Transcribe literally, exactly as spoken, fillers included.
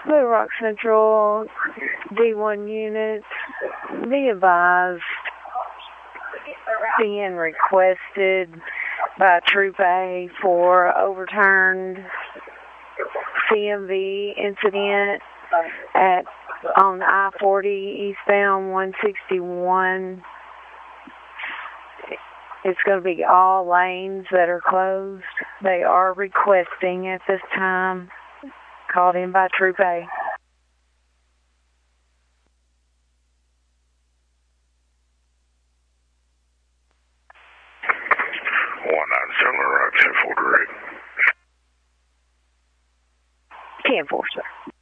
Little Rock Central, D one units, be advised, being requested by Troop A for overturned C M V incident at on I forty eastbound one sixty-one. It's going to be all lanes that are closed. They are requesting at this time. Called in by Troop A. one nine seven, right, ten four direct. ten four, sir.